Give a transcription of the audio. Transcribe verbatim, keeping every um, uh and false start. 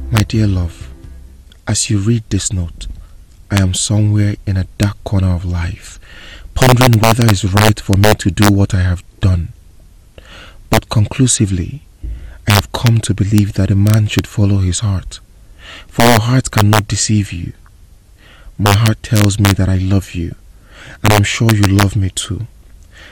My dear love, as you read this note, I am somewhere in a dark corner of life, pondering whether it's right for me to do what I have done. But conclusively, I have come to believe that a man should follow his heart, for your heart cannot deceive you. My heart tells me that I love you, and I'm sure you love me too.